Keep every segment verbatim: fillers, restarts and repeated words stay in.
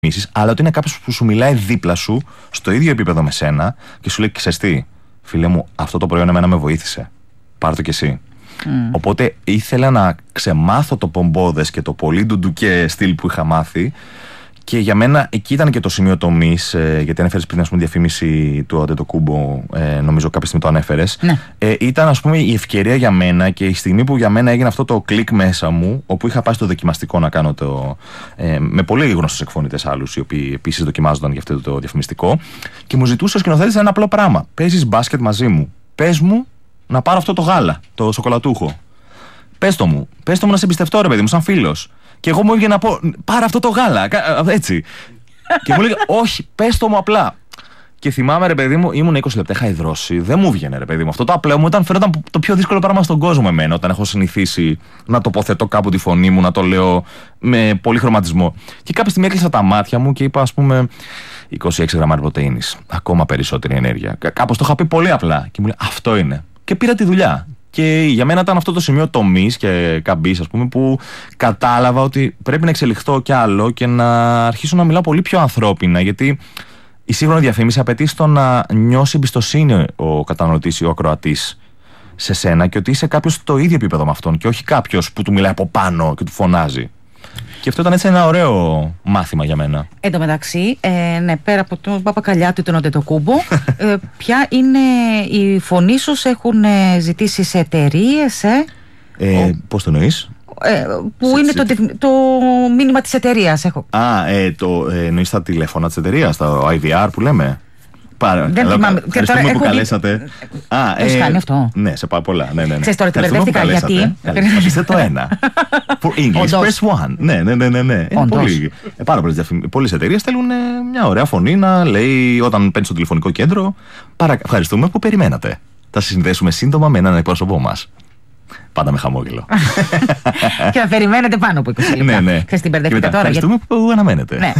αλλά ότι είναι κάποιος που σου μιλάει δίπλα σου, στο ίδιο επίπεδο με σένα και σου λέει: ξέρεις τι, φίλε μου, αυτό το προϊόν εμένα με βοήθησε. Πάρ' το κι εσύ. Mm. Οπότε ήθελα να ξεμάθω το πομπόδες και το πολύ ντουντουκέ στυλ που είχα μάθει. Και για μένα εκεί ήταν και το σημείο τομής, ε, γιατί ανέφερες πριν, ας πούμε, διαφήμιση του Αντετοκούμπο, ε, νομίζω κάποια στιγμή το ανέφερες. Ναι. Ε, ήταν, ας πούμε, η ευκαιρία για μένα και η στιγμή που για μένα έγινε αυτό το κλικ μέσα μου, όπου είχα πάει στο δοκιμαστικό να κάνω το. Ε, με πολύ γνωστούς εκφωνητές άλλους, οι οποίοι επίσης δοκιμάζονταν για αυτό το διαφημιστικό, και μου ζητούσε ο σκηνοθέτης ένα απλό πράγμα. Παίζεις μπάσκετ μαζί μου. Πες μου να πάρω αυτό το γάλα, το σοκολατούχο. Πες το μου. Πες το μου να σε εμπιστευτώ, ρε παιδί μου, σαν φίλος. Και εγώ μου έβγαινε να πω: πάρε αυτό το γάλα, έτσι. Και μου λέγε: όχι, πες το μου απλά. Και θυμάμαι, ρε παιδί μου, ήμουν είκοσι λεπτά, είχα υδρώσει, δεν μου βγαίνει, ρε παιδί μου. Αυτό το απλό μου ήταν, φαίνονταν το πιο δύσκολο πράγμα στον κόσμο εμένα, όταν έχω συνηθίσει να τοποθετώ κάπου τη φωνή μου, να το λέω με πολύ χρωματισμό. Και κάποια στιγμή έκλεισα τα μάτια μου και είπα, ας πούμε, είκοσι έξι γραμμάρια πρωτεΐνης. Ακόμα περισσότερη ενέργεια. Κάπως το είχα πει πολύ απλά. Και μου λέει: αυτό είναι. Και πήρα τη δουλειά. Και για μένα ήταν αυτό το σημείο τομής και καμπής, ας πούμε, που κατάλαβα ότι πρέπει να εξελιχθώ κι άλλο και να αρχίσω να μιλάω πολύ πιο ανθρώπινα. Γιατί η σύγχρονη διαφήμιση απαιτεί στο να νιώσει εμπιστοσύνη ο καταναλωτής ή ο ακροατής σε σένα και ότι είσαι κάποιος στο ίδιο επίπεδο με αυτόν και όχι κάποιος που του μιλάει από πάνω και του φωνάζει. Και αυτό ήταν έτσι ένα ωραίο μάθημα για μένα. Εν τω μεταξύ, ε, ναι, πέρα από τον Παπακαλιάτη, τον Αντετοκούμπο, ε, ποια είναι η φωνή σου, έχουν ζητήσει σε εταιρείες, ε? ε Πώς το εννοείς? Ε, που σε, είναι σε... το, το μήνυμα της εταιρείας. Έχω. Α, ε, το ε, εννοείς τα τηλέφωνα της εταιρείας, τα άι βι αρ που λέμε. Πάρα, δεν καλά, θυμάμαι. Ευχαριστούμε που έχω... καλέσατε. Α, Έχεις ε, κάνει αυτό? Ναι, σε πάρα πολλά. Ναι, ναι, ναι. Ξέρεις, τώρα την μπερδεύτηκα γιατί. Αφήστε το ένα. For English, press one. Ναι, ναι, ναι, ναι, ναι. Πολύ, ε, πάρα πολλές, διαφημ... πολλές εταιρείες θέλουν ε, μια ωραία φωνή να λέει όταν παίρνει στο τηλεφωνικό κέντρο: Παρα... ευχαριστούμε που περιμένατε. Θα συνδέσουμε σύντομα με έναν εκπρόσωπό μας. Πάντα με χαμόγελο. Και θα περιμένετε πάνω από είκοσι λεπτά. Ναι, ναι. Ξέρεις, την μπερδεύτηκα τώρα. Ευχαριστούμε που αναμένετε. Ναι.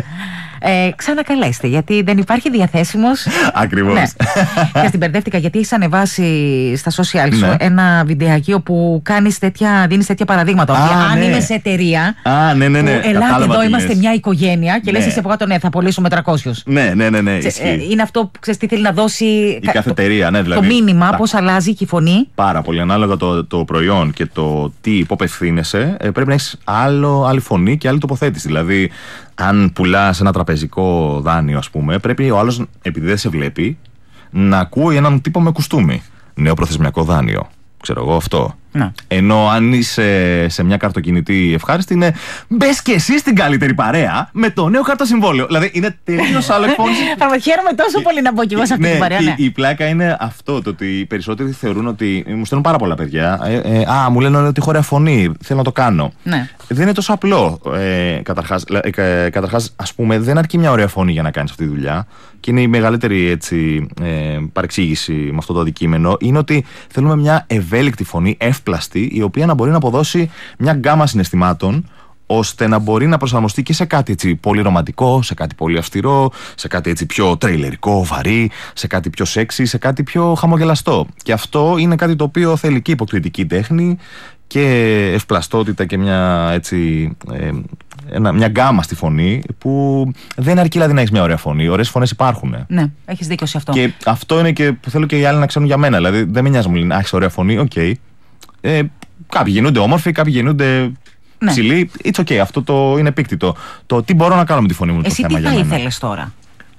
Ε, ξανακαλέστε, γιατί δεν υπάρχει διαθέσιμος. Ακριβώς. Ναι. Και στην μπερδεύτηκα, γιατί έχεις ανεβάσει στα social σου, ναι, ένα βιντεάκι όπου κάνεις τέτοια, δίνεις τέτοια παραδείγματα. Α, ότι αν ναι, είμαι σε εταιρεία. Α, ναι, ναι, ναι. Που ελάτε εδώ, είμαστε μια οικογένεια και ναι, λες εσύ από κάτω, ναι, θα πωλήσουμε τριακόσιους. Ναι, ναι, ναι. ναι Τε, ε, είναι αυτό που ξέρεις τι θέλει να δώσει η κάθε εταιρεία, ναι, δηλαδή. Το μήνυμα, πώς αλλάζει και η φωνή. Πάρα πολύ. Ανάλογα το, το προϊόν και το τι υποπευθύνεσαι, πρέπει να έχεις άλλη φωνή και άλλη τοποθέτηση. Δηλαδή, αν πουλάς ένα τραπεζικό δάνειο, ας πούμε, πρέπει ο άλλος, επειδή δεν σε βλέπει, να ακούει έναν τύπο με κουστούμι. Νέο προθεσμιακό δάνειο. Ξέρω εγώ αυτό. Να. Ενώ αν είσαι σε μια καρτοκινητή ευχάριστη, είναι μπες και εσύ στην καλύτερη παρέα με το νέο καρτοσυμβόλαιο. Δηλαδή είναι τελείως άλλο εκφώνηση. Χαίρομαι τόσο πολύ να μπω κι εγώ σε αυτή ναι, την παρέα. Ναι. Η, η πλάκα είναι αυτό, το ότι οι περισσότεροι θεωρούν ότι. Μου στέλνουν πάρα πολλά παιδιά. Ε, ε, α, μου λένε ότι έχω ωραία φωνή, θέλω να το κάνω. Ναι. Δεν είναι τόσο απλό. Ε, καταρχάς, ε, καταρχάς, ας πούμε, δεν αρκεί μια ωραία φωνή για να κάνεις αυτή τη δουλειά. Και είναι η μεγαλύτερη έτσι, ε, παρεξήγηση με αυτό το αντικείμενο. Είναι ότι θέλουμε μια ευέλικτη φωνή, εύπλαστη, η οποία να μπορεί να αποδώσει μια γκάμα συναισθημάτων, ώστε να μπορεί να προσαρμοστεί και σε κάτι έτσι πολύ ρομαντικό, σε κάτι πολύ αυστηρό, σε κάτι έτσι πιο τρέιλερικό, βαρύ, σε κάτι πιο σεξι, σε κάτι πιο χαμογελαστό. Και αυτό είναι κάτι το οποίο θέλει και υποκριτική τέχνη και ευπλαστότητα και μια έτσι. Ε, Ένα, μια γκάμα στη φωνή που δεν αρκεί δηλαδή να έχεις μια ωραία φωνή. Ωραίες φωνές υπάρχουν. Ναι, έχεις δίκιο σε αυτό. Και αυτό είναι και που θέλω και οι άλλοι να ξέρουν για μένα. Δηλαδή δεν με νοιάζει, μου λένε: έχεις ωραία φωνή, οκ. Okay. Ε, κάποιοι γεννούνται όμορφοι, κάποιοι γεννούνται ναι, ψηλοί. It's ok, αυτό το είναι επίκτητο. Το τι μπορώ να κάνω με τη φωνή μου. Εσύ το θέμα τι θα ήθελες τώρα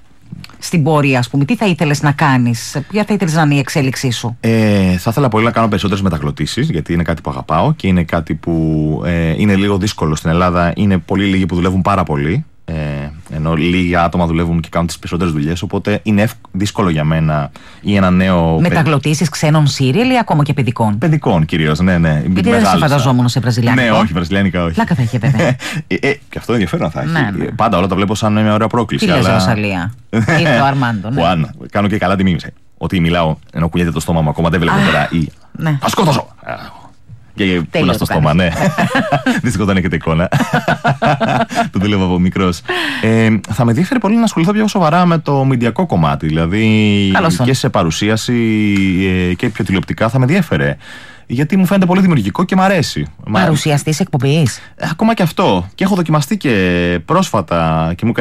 στην πορεία, ας πούμε, τι θα ήθελες να κάνεις, ποια θα ήθελες να είναι η εξέλιξή σου? Ε, θα ήθελα πολύ να κάνω περισσότερες μεταγλωτήσεις, γιατί είναι κάτι που αγαπάω και είναι κάτι που ε, είναι λίγο δύσκολο στην Ελλάδα. Είναι πολύ λίγοι που δουλεύουν πάρα πολύ. Ε, ενώ λίγοι άτομα δουλεύουν και κάνουν τις περισσότερες δουλειές. Οπότε είναι δύσκολο για μένα ή ένα νέο. Μεταγλωτήσεις ξένων σύριελ ή ακόμα και παιδικών? Παιδικών κυρίως, ναι, ναι. Γιατί δεν σε φανταζόμουν σε βραζιλιάνικα. Ναι, όχι, βραζιλιάνικα όχι. Πλάκα θα είχε βέβαια. ε, ε, και αυτό ενδιαφέρον θα έχει. Ναι, ναι. Πάντα όλα τα βλέπω σαν μια ωραία πρόκληση. Τι λες, Ρωσαλία? Ή το Αρμάντο. Ναι. Που, κάνω και καλά τη μίμηση. Ότι μιλάω ενώ κουνιέται το στόμα μου ακόμα, δεν βλέπω τώρα. Ή... Ναι. Θα σκότωσω! Και πουλά στο στόμα, ναι. Δυστυχώς δεν έχετε εικόνα. Το δούλευα από μικρός. Ε, θα με ενδιαφέρει πολύ να ασχοληθώ πιο σοβαρά με το μηντιακό κομμάτι. Δηλαδή και σε παρουσίαση ε, και πιο τηλεοπτικά θα με ενδιαφέρε. γιατί μου φαίνεται πολύ δημιουργικό και μ' αρέσει. Παρουσιαστής εκπομπής. Ακόμα και αυτό. Και έχω δοκιμαστεί και πρόσφατα και μου